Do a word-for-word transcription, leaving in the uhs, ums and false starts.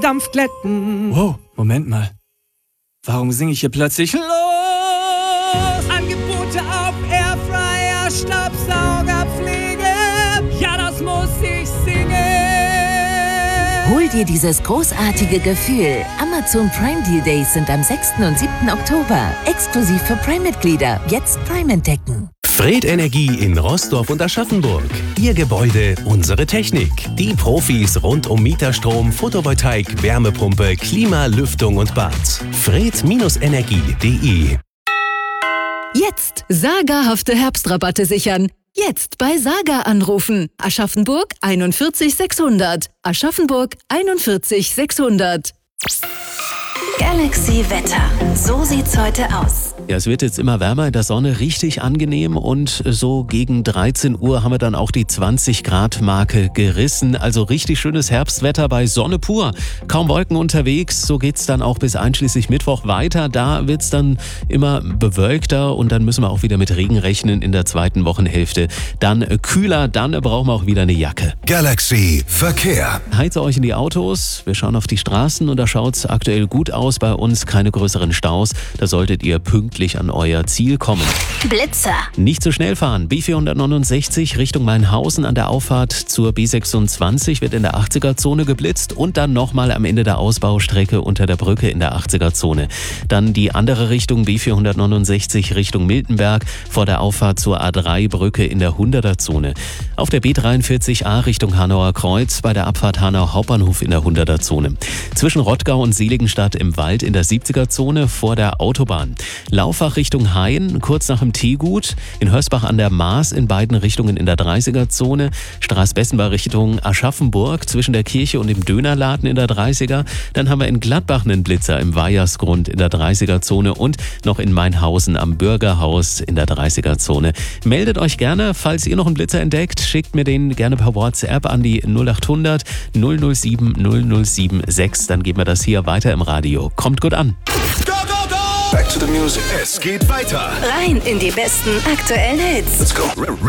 Dampfglätten. Wow, Moment mal. Warum singe ich hier plötzlich los? Angebote auf Airfryer, Staubsaugerpflege. Ja, das muss ich singen. Hol dir dieses großartige Gefühl. Amazon Prime Deal Days sind am sechsten und siebten Oktober. Exklusiv für Prime-Mitglieder. Jetzt Prime entdecken. Fred Energie in Roßdorf und Aschaffenburg. Ihr Gebäude, unsere Technik. Die Profis rund um Mieterstrom, Photovoltaik, Wärmepumpe, Klima, Lüftung und Bad. fred Energie punkt de. Jetzt sagerhafte Herbstrabatte sichern. Jetzt bei Saga anrufen. Aschaffenburg einundvierzig sechshundert. Aschaffenburg einundvierzig sechshundert. Galaxy Wetter. So sieht's heute aus. Ja, es wird jetzt immer wärmer, in der Sonne richtig angenehm und so gegen dreizehn Uhr haben wir dann auch die zwanzig Grad Marke gerissen. Also richtig schönes Herbstwetter bei Sonne pur. Kaum Wolken unterwegs, so geht's dann auch bis einschließlich Mittwoch weiter. Da wird's dann immer bewölkter und dann müssen wir auch wieder mit Regen rechnen in der zweiten Wochenhälfte. Dann kühler, dann brauchen wir auch wieder eine Jacke. Galaxy Verkehr. Heize euch in die Autos, wir schauen auf die Straßen und da schaut's aktuell gut aus bei uns, keine größeren Staus. Da solltet ihr pünktlich an euer Ziel kommen. Blitzer. Nicht zu schnell fahren. B vierhundertneunundsechzig Richtung Mainhausen an der Auffahrt zur B sechsundzwanzig wird in der achtziger-Zone geblitzt und dann nochmal am Ende der Ausbaustrecke unter der Brücke in der achtziger-Zone. Dann die andere Richtung B vierhundertneunundsechzig Richtung Miltenberg vor der Auffahrt zur A drei Brücke in der hunderter-Zone. Auf der B dreiundvierzig A Richtung Hanauer Kreuz bei der Abfahrt Hanau Hauptbahnhof in der hunderter-Zone. Zwischen Rottgau und Seligenstadt im Wald in der siebziger-Zone vor der Autobahn. Laufach Richtung Hain, kurz nach dem Teegut, in Hösbach an der Maas in beiden Richtungen in der dreißiger-Zone, Straßbessenbar Richtung Aschaffenburg zwischen der Kirche und dem Dönerladen in der dreißiger, dann haben wir in Gladbach einen Blitzer im Weihersgrund in der dreißiger-Zone und noch in Mainhausen am Bürgerhaus in der dreißiger-Zone. Meldet euch gerne, falls ihr noch einen Blitzer entdeckt, schickt mir den gerne per WhatsApp an die null achthundert null null sieben null null sieben sechs, dann geben wir das hier weiter im Radio. Kommt gut an. Back to the music. Es geht weiter. Rein in die besten aktuellen Hits. Let's go.